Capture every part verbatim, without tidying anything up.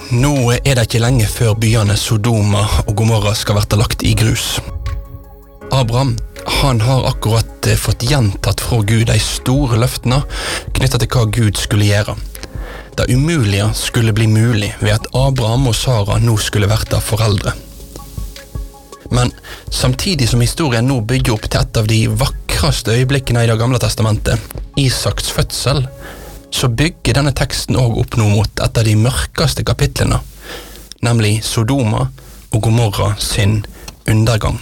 Nå er det ikke lenge før byene Sodoma og Gomorra skal være lagt i grus. Abraham, han har akkurat fått gjentatt fra Gud de store løftene knyttet til hva Gud skulle gjøre. Det umulige skulle bli mulig ved at Abraham og Sara nå skulle være foreldre. Men samtidig som historien nå bygger opp til et av de vakreste øyeblikkene i det gamle testamentet, Isaks fødsel, så bygger denne teksten også opp nå mot et av de mørkeste kapitlene, nemlig Sodoma og Gomorra sin undergang.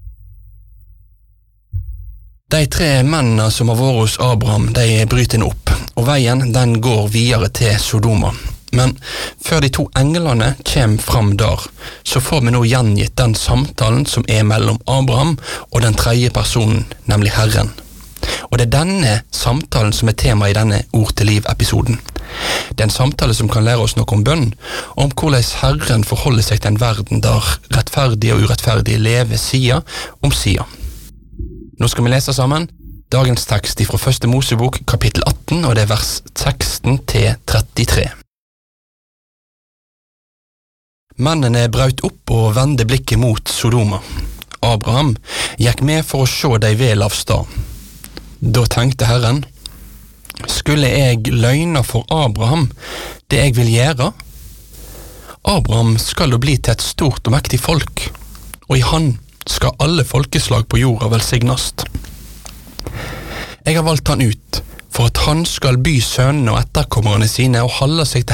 De tre mennene som har vært hos Abraham, de bryter inn opp, og veien den går videre til Sodoma. Men før de to englene kommer fram der, så får vi nå gjengitt den samtalen som er mellom Abraham og den tredje personen, nemlig Herren. Og det er denne samtalen som er tema i denne Ord til liv-episoden. Det er en samtale som kan lære oss noe om bønn, og om hvordan Herren forholder seg til en verden der rettferdige og urettferdige lever sida om sida. Nå skal vi lese sammen dagens tekst fra første Mosebok, kapittel atten, og det er vers seksten til trettitre. Mennene brøt opp og vendte blikket mot Sodoma. Abraham gikk med for å se de vel av stad. Da tenkte Herren, skulle jeg løgne for Abraham det jeg vil gjøre? Abraham skal jo bli til et stort og mektig folk, og i han skal alle folkeslag på jorda velsignast. Jeg har valgt han ut for at han skal by sønnene og etterkommerne sine og holde seg til